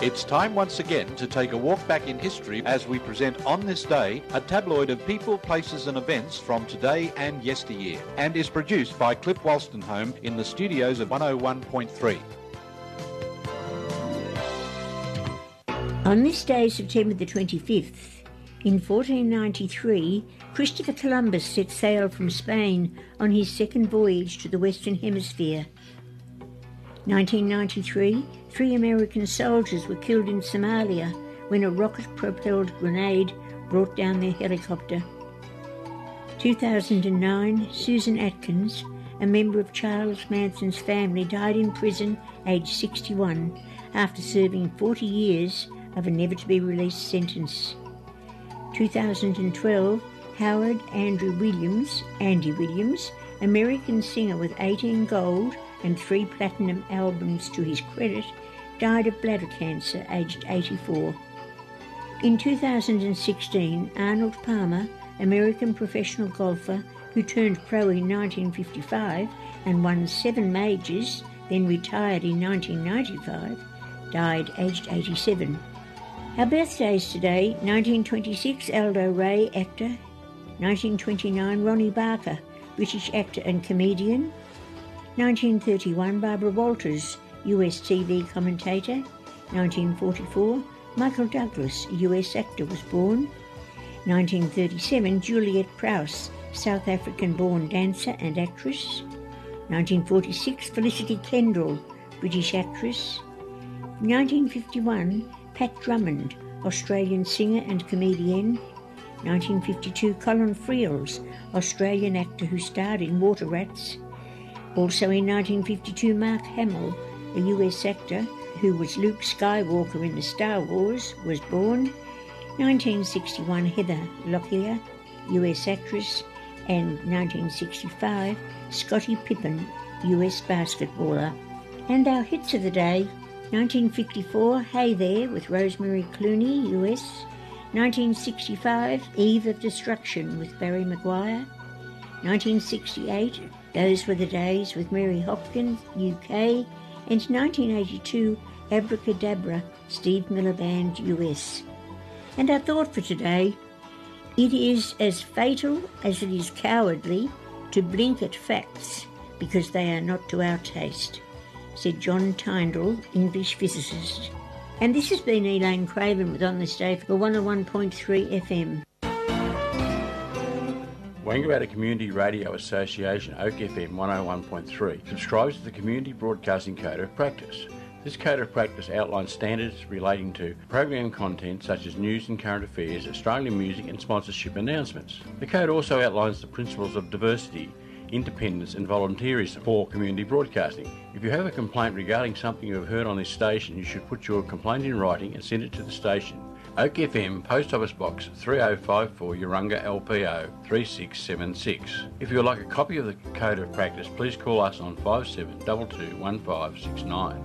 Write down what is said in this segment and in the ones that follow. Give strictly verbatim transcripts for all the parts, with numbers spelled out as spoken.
It's time once again to take a walk back in history as we present On This Day, a tabloid of people, places and events from today and yesteryear, and is produced by Cliff Wolstenholme in the studios of one oh one point three. On this day, September the twenty-fifth, in fourteen ninety-three, Christopher Columbus set sail from Spain on his second voyage to the Western Hemisphere. nineteen ninety-three, three American soldiers were killed in Somalia when a rocket-propelled grenade brought down their helicopter. two thousand nine, Susan Atkins, a member of Charles Manson's family, died in prison aged sixty-one after serving forty years of a never-to-be-released sentence. two thousand twelve, Howard Andrew Williams, Andy Williams, American singer with eighteen gold and three platinum albums to his credit, died of bladder cancer aged eighty-four. In two thousand sixteen, Arnold Palmer, American professional golfer who turned pro in nineteen fifty-five and won seven majors, then retired in nineteen ninety-five, died aged eighty-seven. Our birthdays today: nineteen twenty-six, Aldo Ray, actor; nineteen twenty-nine, Ronnie Barker, British actor and comedian; nineteen thirty-one, Barbara Walters, U S T V commentator; nineteen forty-four, Michael Douglas, U S actor, was born; nineteen thirty-seven, Juliet Prowse, South African-born dancer and actress; nineteen forty-six, Felicity Kendall, British actress; nineteen fifty-one, Pat Drummond, Australian singer and comedian; nineteen fifty-two, Colin Friels, Australian actor who starred in Water Rats; also in nineteen fifty-two, Mark Hamill, a U S actor who was Luke Skywalker in the Star Wars, was born; nineteen sixty-one, Heather Locklear, U S actress; and nineteen sixty-five, Scottie Pippen, U S basketballer. And our hits of the day: nineteen fifty-four, Hey There with Rosemary Clooney, U S; nineteen sixty-five, Eve of Destruction with Barry Maguire; nineteen sixty-eight, Those Were the Days with Mary Hopkins, U K; and nineteen eighty-two, Abracadabra, Steve Miller Band, U S. And our thought for today: it is as fatal as it is cowardly to blink at facts because they are not to our taste, said John Tyndall, English physicist. And this has been Elaine Craven with On This Day for one oh one point three F M. Wangaratta Community Radio Association, Oak F M one oh one point three, subscribes to the Community Broadcasting Code of Practice. This Code of Practice outlines standards relating to program content such as news and current affairs, Australian music and sponsorship announcements. The Code also outlines the principles of diversity, independence and volunteerism for community broadcasting. If you have a complaint regarding something you have heard on this station, you should put your complaint in writing and send it to the station. Oak F M, Post Office Box three oh five four, Urunga L P O three six seven six. If you would like a copy of the Code of Practice, please call us on five seven two two, one five six nine.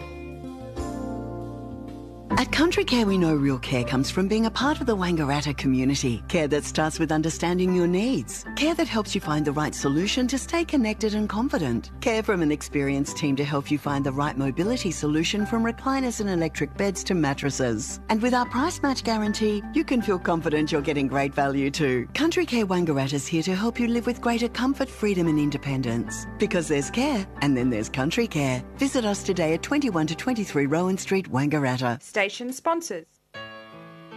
At Country Care, we know real care comes from being a part of the Wangaratta community. Care that starts with understanding your needs. Care that helps you find the right solution to stay connected and confident. Care from an experienced team to help you find the right mobility solution, from recliners and electric beds to mattresses. And with our price match guarantee, you can feel confident you're getting great value too. Country Care Wangaratta's here to help you live with greater comfort, freedom and independence. Because there's care, and then there's Country Care. Visit us today at twenty-one to twenty-three Rowan Street, Wangaratta. Station sponsors.